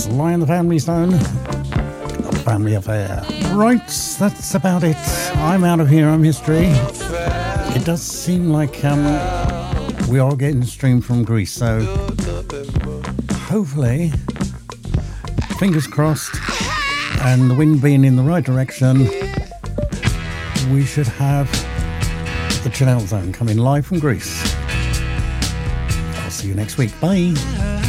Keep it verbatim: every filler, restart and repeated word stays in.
Sly and the Family Stone. A family affair. Right, that's about it. I'm out of here. I'm history. It does seem like um, we are getting streamed from Greece, so hopefully, fingers crossed, and the wind being in the right direction, we should have the Chill Out Zone coming live from Greece. I'll see you next week. Bye.